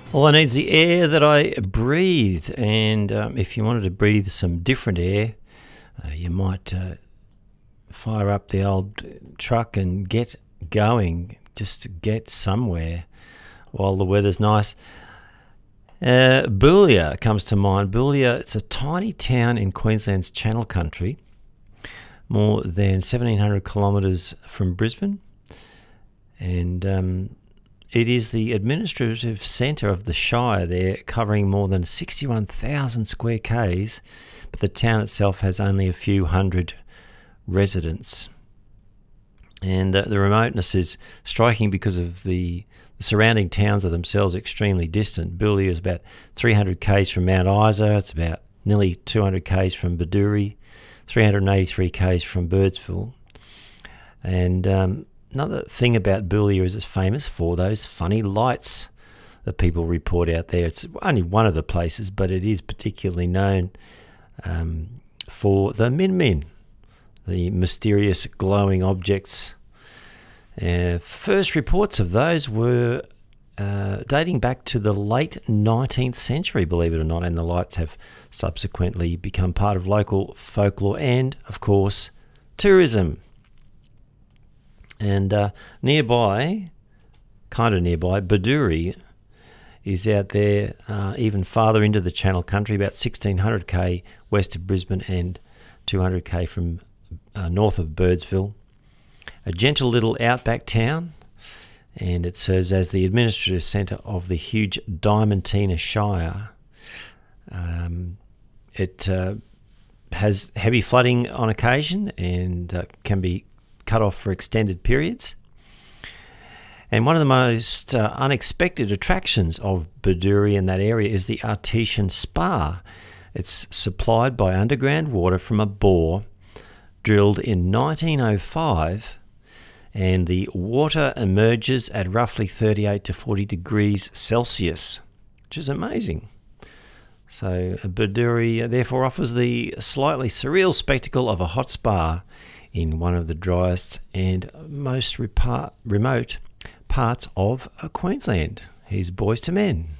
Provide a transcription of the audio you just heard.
All I need is the air that I breathe, and if you wanted to breathe some different air, you might fire up the old truck and get going, just to get somewhere while the weather's nice. Boulia comes to mind. Boulia, it's a tiny town in Queensland's Channel Country, more than 1,700 kilometres from Brisbane, and it is the administrative centre of the Shire there, covering more than 61,000 square k's, but the town itself has only a few hundred residents. And the remoteness is striking because of the surrounding towns are themselves extremely distant. Boulia is about 300 k's from Mount Isa, it's about nearly 200 k's from Bedourie, 383 k's from Birdsville. And another thing about Boulia is it's famous for those funny lights that people report out there. It's only one of the places, but it is particularly known for the Min Min, the mysterious glowing objects. First reports of those were dating back to the late 19th century, believe it or not, and the lights have subsequently become part of local folklore and, of course, tourism. And nearby, kind of nearby, Bedourie is out there even farther into the Channel Country, about 1,600 k west of Brisbane and 200 k from north of Birdsville. A gentle little outback town, and it serves as the administrative centre of the huge Diamantina Shire. It has heavy flooding on occasion and can be cut off for extended periods. And one of the most unexpected attractions of Bedourie in that area is the Artesian Spa. It's supplied by underground water from a bore drilled in 1905, and the water emerges at roughly 38 to 40 degrees Celsius, which is amazing. So Bedourie therefore offers the slightly surreal spectacle of a hot spa in one of the driest and most remote parts of Queensland. Here's Boys to Men.